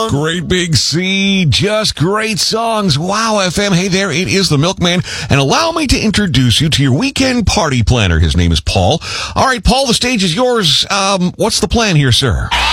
Great Big C, just great songs. Wow, FM. Hey there, it is the Milkman. And allow me to introduce you to your weekend party planner. His name is Paul. All right, Paul, the stage is yours. What's the plan here, sir?